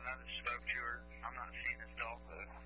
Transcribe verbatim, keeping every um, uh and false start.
I just spoke to her. I'm not seeing this dog, though.